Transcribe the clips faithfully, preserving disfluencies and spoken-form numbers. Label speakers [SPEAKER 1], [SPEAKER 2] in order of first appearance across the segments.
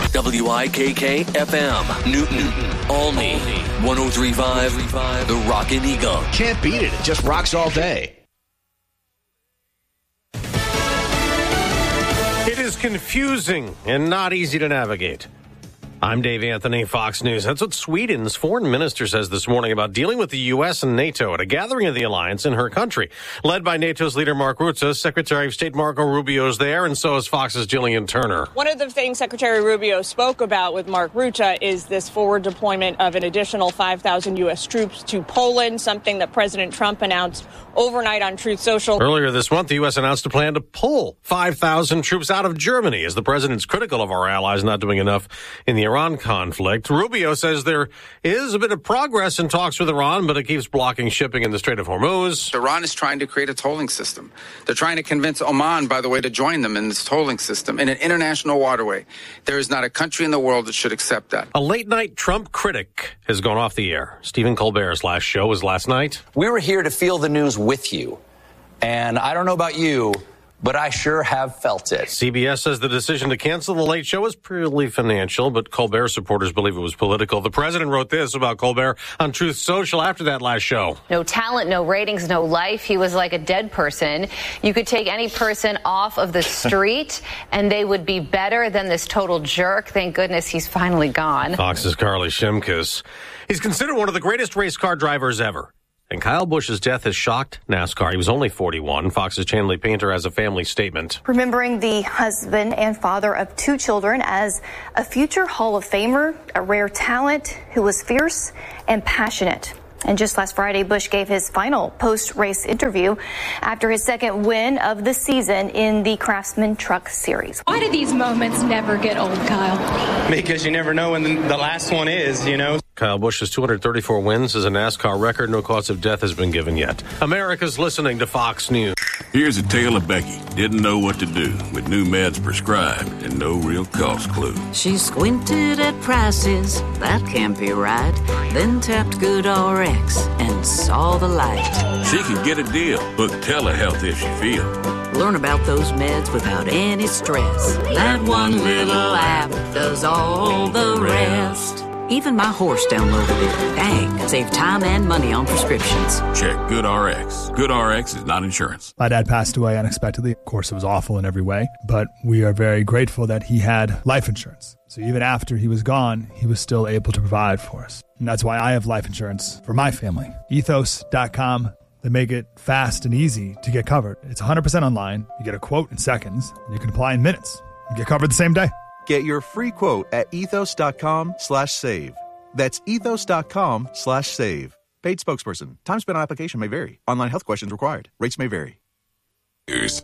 [SPEAKER 1] W I K K F M, Newton, Olney, one oh three point five, The Rockin' Eagle.
[SPEAKER 2] Can't beat it. It just rocks all day.
[SPEAKER 3] It is confusing and not easy to navigate. I'm Dave Anthony, Fox News. That's what Sweden's foreign minister says this morning about dealing with the U S and NATO at a gathering of the alliance in her country. Led by NATO's leader Mark Rutte, Secretary of State Marco Rubio is there, and so is Fox's Jillian Turner.
[SPEAKER 4] One of the things Secretary Rubio spoke about with Mark Rutte is this forward deployment of an additional five thousand U S troops to Poland, something that President Trump announced overnight on Truth Social.
[SPEAKER 3] Earlier this month, the U S announced a plan to pull five thousand troops out of Germany as the president's critical of our allies not doing enough in the Iran conflict. Rubio says there is a bit of progress in talks with Iran, but it keeps blocking shipping in the Strait of Hormuz.
[SPEAKER 5] Iran is trying to create a tolling system. They're trying to convince Oman, by the way, to join them in this tolling system in an international waterway. There is not a country in the world that should accept that.
[SPEAKER 3] A late-night Trump critic has gone off the air. Stephen Colbert's last show was last night.
[SPEAKER 6] We were here to feel the news with you. And I don't know about you, but I sure have felt it.
[SPEAKER 3] C B S says the decision to cancel The Late Show was purely financial, but Colbert supporters believe it was political. The president wrote this about Colbert on Truth Social after that last show.
[SPEAKER 7] No talent, no ratings, no life. He was like a dead person. You could take any person off of the street, and they would be better than this total jerk. Thank goodness he's finally gone.
[SPEAKER 3] Fox's Carly Shimkus. He's considered one of the greatest race car drivers ever. And Kyle Busch's death has shocked NASCAR. He was only forty-one. Fox's Chanley Painter has a family statement.
[SPEAKER 8] Remembering the husband and father of two children as a future Hall of Famer, a rare talent who was fierce and passionate. And just last Friday, Busch gave his final post-race interview after his second win of the season in the Craftsman Truck Series.
[SPEAKER 9] Why do these moments never get old, Kyle?
[SPEAKER 10] Because you never know when the last one is, you know.
[SPEAKER 3] Kyle Busch's two hundred thirty-four wins is a NASCAR record. No cause of death has been given yet. America's listening to Fox News.
[SPEAKER 11] Here's a tale of Becky. Didn't know what to do with new meds prescribed and no real cost clue.
[SPEAKER 12] She squinted at prices, that can't be right. Then tapped Good R X and saw the light.
[SPEAKER 11] She could get a deal. Book telehealth if she feel.
[SPEAKER 12] Learn about those meds without any stress. That one little app does all the rest. Even my horse downloaded it. Dang, save time and money on prescriptions.
[SPEAKER 11] Check GoodRx. GoodRx is not insurance.
[SPEAKER 13] My dad passed away unexpectedly. Of course, it was awful in every way, but we are very grateful that he had life insurance. So even after he was gone, he was still able to provide for us. And that's why I have life insurance for my family. ethos dot com. They make it fast and easy to get covered. It's one hundred percent online. You get a quote in seconds, and you can apply in minutes. You get covered the same day.
[SPEAKER 14] Get your free quote at ethos dot com slash save. That's ethos dot com slash save. Paid spokesperson. Time spent on application may vary. Online health questions required. Rates may vary.
[SPEAKER 11] Here's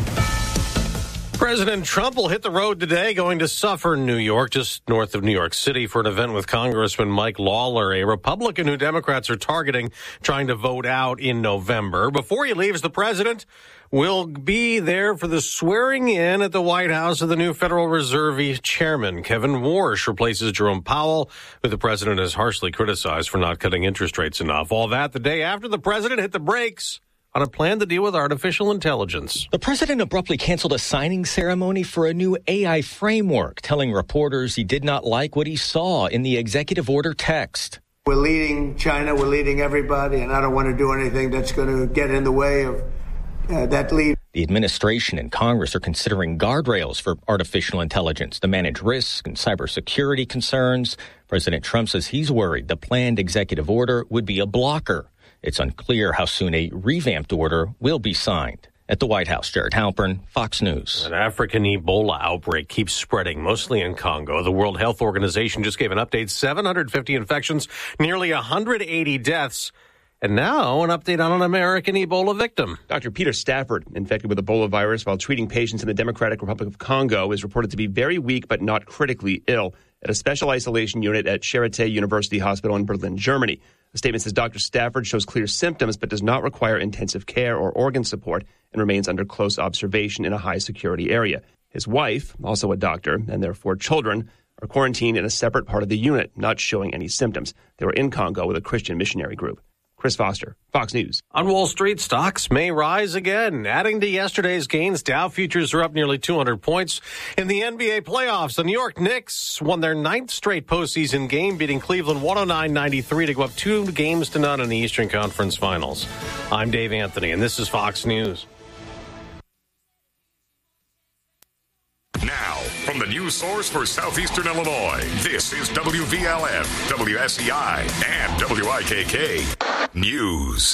[SPEAKER 3] President Trump will hit the road today, going to Suffern, New York, just north of New York City, for an event with Congressman Mike Lawler, a Republican who Democrats are targeting, trying to vote out in November. Before he leaves, the president will be there for the swearing in at the White House of the new Federal Reserve chairman. Kevin Warsh replaces Jerome Powell, who the president has harshly criticized for not cutting interest rates enough. All that the day after the president hit the brakes on a plan to deal with artificial intelligence.
[SPEAKER 15] The president abruptly canceled a signing ceremony for a new A I framework, telling reporters he did not like what he saw in the executive order text.
[SPEAKER 16] We're leading China, we're leading everybody, and I don't want to do anything that's going to get in the way of uh, that lead.
[SPEAKER 15] The administration and Congress are considering guardrails for artificial intelligence to manage risk and cybersecurity concerns. President Trump says he's worried the planned executive order would be a blocker. It's unclear how soon a revamped order will be signed. At the White House, Jared Halpern, Fox News.
[SPEAKER 3] An African Ebola outbreak keeps spreading, mostly in Congo. The World Health Organization just gave an update, seven hundred fifty infections, nearly one hundred eighty deaths. And now an update on an American Ebola victim.
[SPEAKER 17] Doctor Peter Stafford, infected with Ebola virus while treating patients in the Democratic Republic of Congo, is reported to be very weak but not critically ill at a special isolation unit at Charité University Hospital in Berlin, Germany. The statement says Doctor Stafford shows clear symptoms but does not require intensive care or organ support and remains under close observation in a high-security area. His wife, also a doctor, and their four children are quarantined in a separate part of the unit, not showing any symptoms. They were in Congo with a Christian missionary group. Chris Foster, Fox News.
[SPEAKER 3] On Wall Street, stocks may rise again. Adding to yesterday's gains, Dow futures are up nearly two hundred points. In the N B A playoffs, the New York Knicks won their ninth straight postseason game, beating Cleveland one oh nine ninety-three to go up two games to none in the Eastern Conference Finals. I'm Dave Anthony, and this is Fox News.
[SPEAKER 18] Now, from the news source for Southeastern Illinois, this is W V L M, W S E I, and W I K K News.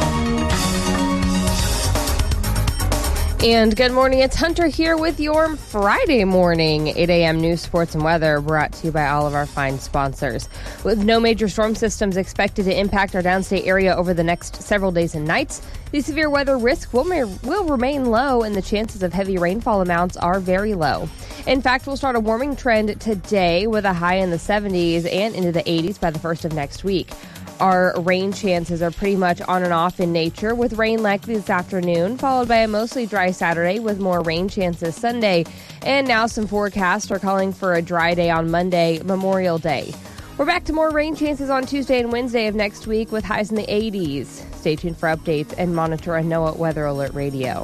[SPEAKER 19] And good morning, it's Hunter here with your Friday morning eight a.m. news, sports, and weather, brought to you by all of our fine sponsors. With no major storm systems expected to impact our downstate area over the next several days and nights, the severe weather risk will, will remain low, and the chances of heavy rainfall amounts are very low. In fact, we'll start a warming trend today with a high in the seventies and into the eighties by the first of next week. Our rain chances are pretty much on and off in nature, with rain likely this afternoon, followed by a mostly dry Saturday with more rain chances Sunday. And now some forecasts are calling for a dry day on Monday, Memorial Day. We're back to more rain chances on Tuesday and Wednesday of next week with highs in the eighties. Stay tuned for updates and monitor a NOAA Weather Alert Radio.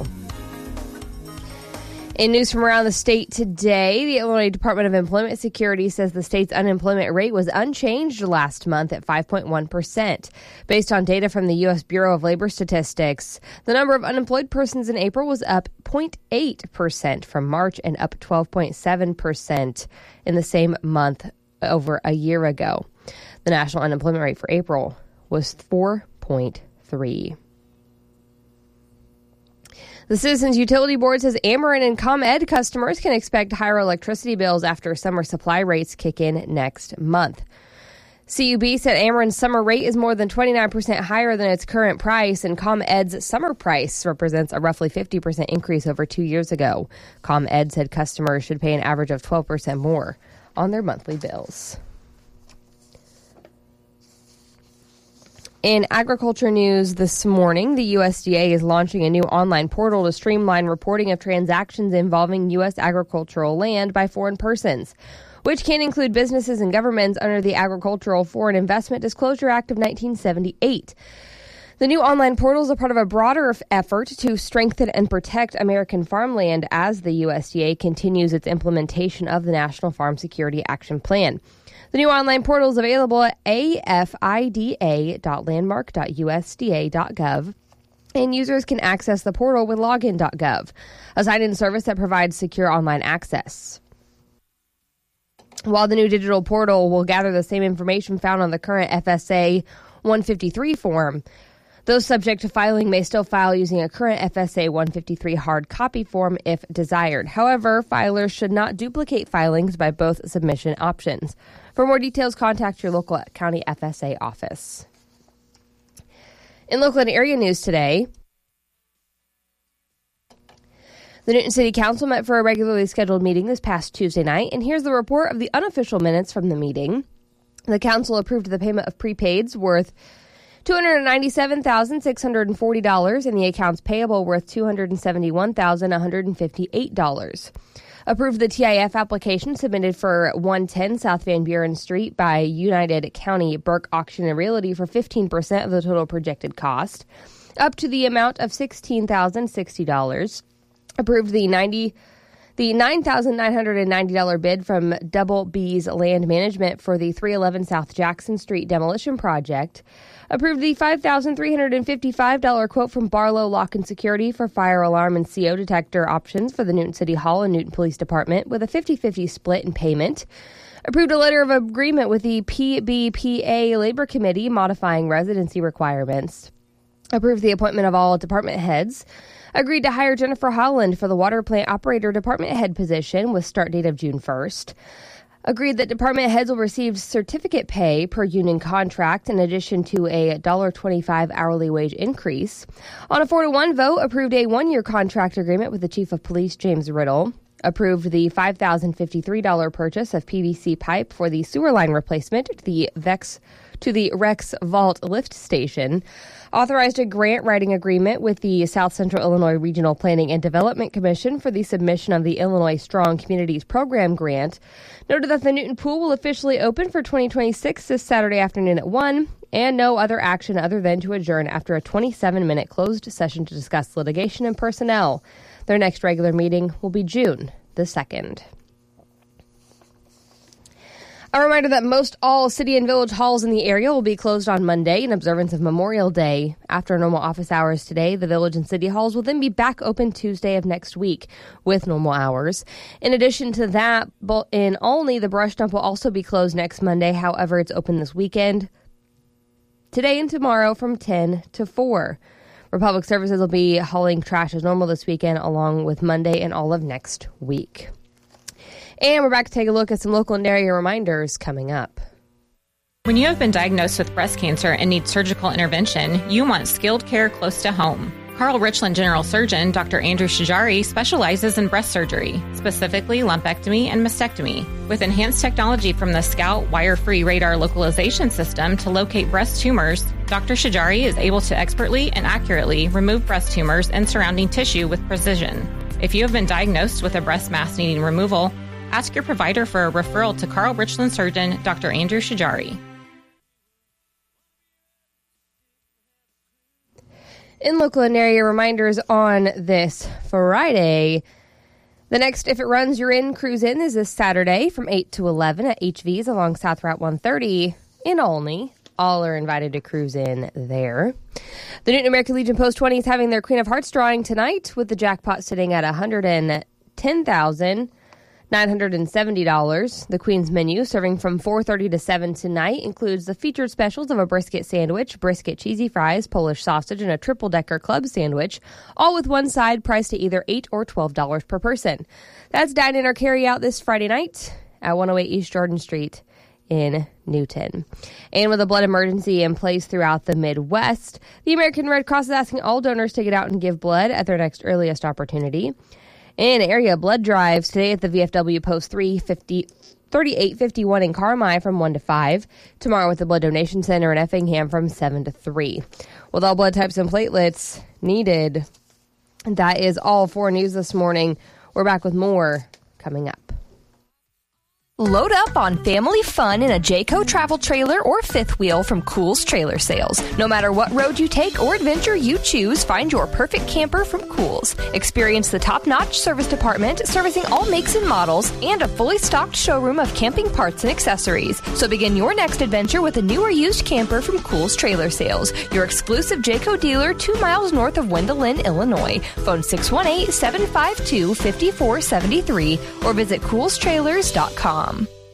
[SPEAKER 19] In news from around the state today, the Illinois Department of Employment Security says the state's unemployment rate was unchanged last month at five point one percent. Based on data from the U S Bureau of Labor Statistics, the number of unemployed persons in April was up zero point eight percent from March and up twelve point seven percent in the same month over a year ago. The national unemployment rate for April was four point three. The Citizens Utility Board says Ameren and ComEd customers can expect higher electricity bills after summer supply rates kick in next month. C U B said Ameren's summer rate is more than twenty-nine percent higher than its current price, and ComEd's summer price represents a roughly fifty percent increase over two years ago. ComEd said customers should pay an average of twelve percent more on their monthly bills. In agriculture news this morning, the U S D A is launching a new online portal to streamline reporting of transactions involving U S agricultural land by foreign persons, which can include businesses and governments under the Agricultural Foreign Investment Disclosure Act of nineteen seventy-eight. The new online portal is a part of a broader effort to strengthen and protect American farmland as the U S D A continues its implementation of the National Farm Security Action Plan. The new online portal is available at a f i d a dot landmark dot u s d a dot gov, and users can access the portal with login dot gov, a sign-in service that provides secure online access. While the new digital portal will gather the same information found on the current F S A one fifty-three form, those subject to filing may still file using a current F S A one fifty-three hard copy form if desired. However, filers should not duplicate filings by both submission options. For more details, contact your local county F S A office. In local and area news today, the Newton City Council met for a regularly scheduled meeting this past Tuesday night, and here's the report of the unofficial minutes from the meeting. The council approved the payment of prepaids worth two hundred ninety-seven thousand six hundred forty dollars and the accounts payable worth two hundred seventy-one thousand one hundred fifty-eight dollars. Approved the T I F application submitted for one ten South Van Buren Street by United County Burke Auction and Realty for fifteen percent of the total projected cost, up to the amount of sixteen thousand sixty dollars. Approved the ninety The nine thousand nine hundred ninety dollars bid from Double B's Land Management for the three eleven South Jackson Street demolition project. Approved the five thousand three hundred fifty-five dollars quote from Barlow Lock and Security for fire alarm and C O detector options for the Newton City Hall and Newton Police Department with a fifty-fifty split in payment. Approved a letter of agreement with the P B P A Labor Committee modifying residency requirements. Approved the appointment of all department heads. Agreed to hire Jennifer Holland for the water plant operator department head position with start date of June first. Agreed that department heads will receive certificate pay per union contract in addition to a one dollar twenty-five hourly wage increase. On a four to one vote, approved a one-year contract agreement with the Chief of Police, James Riddle. Approved the five thousand fifty-three dollars purchase of P V C pipe for the sewer line replacement to the Vex to the Rex Vault lift station, authorized a grant writing agreement with the South Central Illinois Regional Planning and Development Commission for the submission of the Illinois Strong Communities Program grant, noted that the Newton Pool will officially open for twenty twenty-six this Saturday afternoon at one, and no other action other than to adjourn after a twenty-seven minute closed session to discuss litigation and personnel. Their next regular meeting will be June the second. A reminder that most all city and village halls in the area will be closed on Monday in observance of Memorial Day. After normal office hours today, the village and city halls will then be back open Tuesday of next week with normal hours. In addition to that, in Olney, the brush dump will also be closed next Monday. However, it's open this weekend, today and tomorrow from ten to four. Republic Services will be hauling trash as normal this weekend, along with Monday and all of next week. And we're back to take a look at some local and area reminders coming up.
[SPEAKER 20] When you have been diagnosed with breast cancer and need surgical intervention, you want skilled care close to home. Carl Richland General Surgeon Doctor Andrew Shajari specializes in breast surgery, specifically lumpectomy and mastectomy. With enhanced technology from the Scout wire-free radar localization system to locate breast tumors, Doctor Shajari is able to expertly and accurately remove breast tumors and surrounding tissue with precision. If you have been diagnosed with a breast mass needing removal, ask your provider for a referral to Carl Richland Surgeon Doctor Andrew Shajari.
[SPEAKER 19] In local and area reminders on this Friday, the next If It Runs, You're In Cruise In is this Saturday from eight to eleven at H V's along South Route one thirty in Olney. All are invited to cruise in there. The Newton American Legion Post twenty is having their Queen of Hearts drawing tonight with the jackpot sitting at one hundred ten thousand nine hundred seventy dollars. The Queen's menu, serving from four thirty to seven tonight, includes the featured specials of a brisket sandwich, brisket cheesy fries, Polish sausage, and a triple-decker club sandwich, all with one side priced at either eight dollars or twelve dollars per person. That's dine-in or carry-out this Friday night at one oh eight East Jordan Street in Newton. And with a blood emergency in place throughout the Midwest, the American Red Cross is asking all donors to get out and give blood at their next earliest opportunity. In area blood drives today at the V F W Post three fifty, thirty-eight fifty-one in Carmi from one to five. Tomorrow at the Blood Donation Center in Effingham from seven to three. With all blood types and platelets needed, that is all for news this morning. We're back with more coming up.
[SPEAKER 21] Load up on family fun in a Jayco travel trailer or fifth wheel from Kohl's Trailer Sales. No matter what road you take or adventure you choose, find your perfect camper from Kohl's. Experience the top-notch service department servicing all makes and models and a fully stocked showroom of camping parts and accessories. So begin your next adventure with a new or used camper from Kohl's Trailer Sales, your exclusive Jayco dealer two miles north of Wendelin, Illinois. Phone six one eight, seven five two, five four seven three or visit kohls trailers dot com.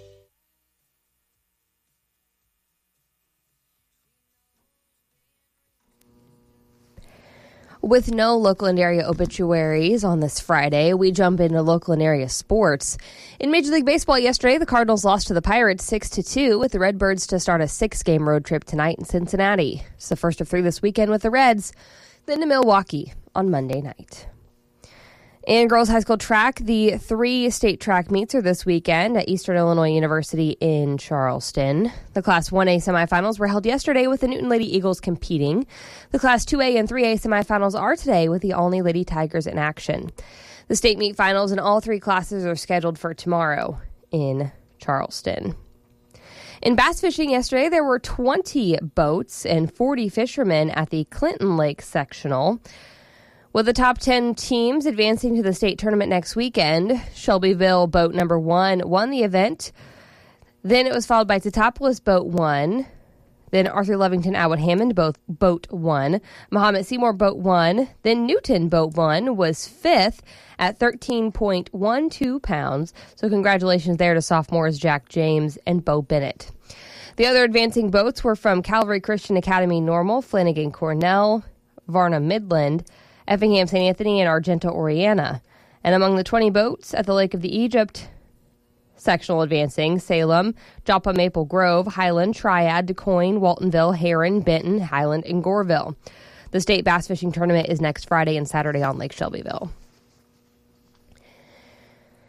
[SPEAKER 19] With no local and area obituaries on this Friday, we jump into local and area sports. In Major League Baseball yesterday, the Cardinals lost to the Pirates six to two, with the Redbirds to start a six-game road trip tonight in Cincinnati. It's the first of three this weekend with the Reds, then to Milwaukee on Monday night. In girls high school track, the three state track meets are this weekend at Eastern Illinois University in Charleston. The Class one A semifinals were held yesterday with the Newton Lady Eagles competing. The Class two A and three A semifinals are today with the Olney Lady Tigers in action. The state meet finals in all three classes are scheduled for tomorrow in Charleston. In bass fishing yesterday, there were twenty boats and forty fishermen at the Clinton Lake Sectional. With the top ten teams advancing to the state tournament next weekend, Shelbyville boat number one won the event. Then it was followed by Teutopolis boat one. Then Arthur Lovington Atwood Hammond boat, boat one. Muhammad Seymour boat one. Then Newton boat one was fifth at thirteen point one two pounds. So congratulations there to sophomores Jack James and Bo Bennett. The other advancing boats were from Calvary Christian Academy Normal, Flanagan Cornell, Varna Midland, Effingham Saint Anthony, and Argenta Oriana. And among the twenty boats at the Lake of the Egypt sectional advancing, Salem, Joppa Maple Grove, Highland, Triad, DuQuoin, Waltonville, Heron, Benton, Highland, and Goreville. The state bass fishing tournament is next Friday and Saturday on Lake Shelbyville.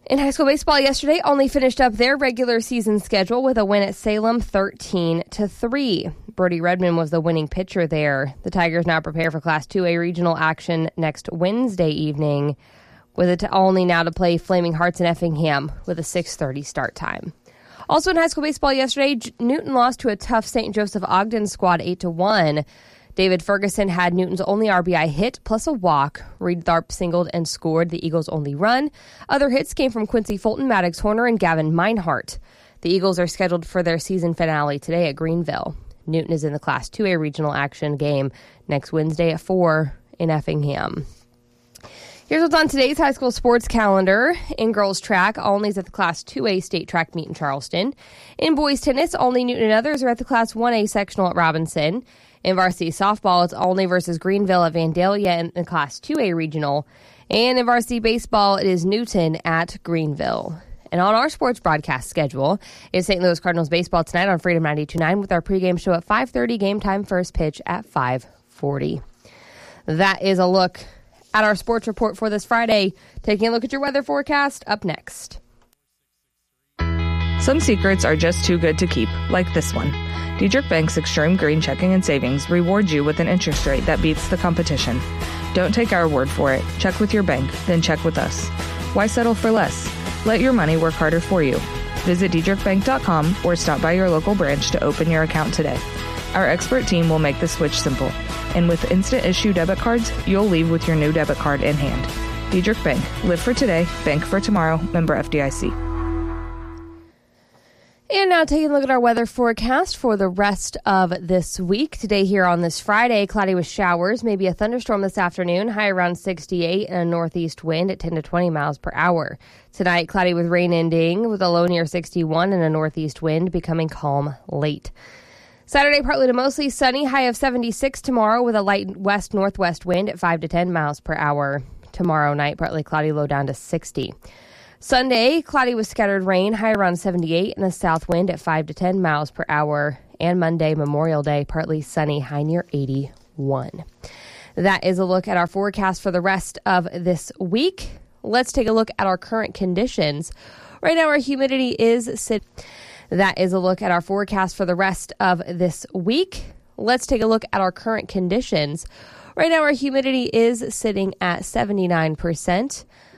[SPEAKER 19] In high school baseball yesterday, Olney finished up their regular season schedule with a win at Salem thirteen to three. Brody Redmond was the winning pitcher there. The Tigers now prepare for Class two A regional action next Wednesday evening, with it to Olney now to play Flaming Hearts in Effingham with a six thirty start time. Also in high school baseball yesterday, Newton lost to a tough Saint Joseph Ogden squad eight to one. David Ferguson had Newton's only R B I hit plus a walk. Reed Tharp singled and scored the Eagles' only run. Other hits came from Quincy Fulton, Maddox Horner, and Gavin Meinhardt. The Eagles are scheduled for their season finale today at Greenville. Newton is in the Class two A regional action game next Wednesday at four in Effingham. Here's what's on today's high school sports calendar. In girls track, Olney's at the Class two A state track meet in Charleston. In boys tennis, Olney, Newton, and others are at the Class one A sectional at Robinson. In varsity softball, it's Olney versus Greenville at Vandalia in the Class two A regional. And in varsity baseball, it is Newton at Greenville. And on our sports broadcast schedule is Saint Louis Cardinals baseball tonight on Freedom ninety-two point nine with our pregame show at five thirty, game time first pitch at five forty. That is a look at our sports report for this Friday. Taking a look at your weather forecast up next.
[SPEAKER 1] Some secrets are just too good to keep, like this one. Diedrich Bank's Extreme Green Checking and Savings rewards you with an interest rate that beats the competition. Don't take our word for it. Check with your bank, then check with us. Why settle for less? Let your money work harder for you. Visit diedrich bank dot com or stop by your local branch to open your account today. Our expert team will make the switch simple. And with instant issue debit cards, you'll leave with your new debit card in hand. Diedrich Bank. Live for today, bank for tomorrow. Member F D I C.
[SPEAKER 19] And now taking a look at our weather forecast for the rest of this week. Today here on this Friday, cloudy with showers, maybe a thunderstorm this afternoon, high around sixty-eight and a northeast wind at ten to twenty miles per hour. Tonight, cloudy with rain ending with a low near sixty-one and a northeast wind becoming calm late. Saturday, partly to mostly sunny, high of seventy-six tomorrow with a light west-northwest wind at five to ten miles per hour. Tomorrow night, partly cloudy, low down to sixty. Sunday, cloudy with scattered rain, high around seventy-eight, and a south wind at five to ten miles per hour. And Monday, Memorial Day, partly sunny, high near eighty-one. That is a look at our forecast for the rest of this week. Let's take a look at our current conditions. Right now, our humidity is sitting. That is a look at our forecast for the rest of this week. Let's take a look at our current conditions. Right now, our humidity is sitting at seventy-nine percent.